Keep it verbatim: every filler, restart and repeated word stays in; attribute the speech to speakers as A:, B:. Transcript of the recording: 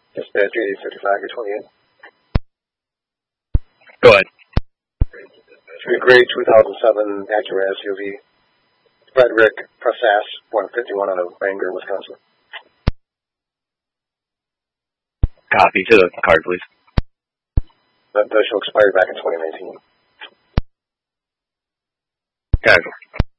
A: Just uh, three fifty-five to twenty-eight.
B: Go ahead.
A: Three grade two thousand seven Acura S U V. Frederick Prasas, one fifty-one out of Bangor, Wisconsin.
B: Copy to the card, please.
A: That, that show expired back in twenty nineteen.
B: Okay.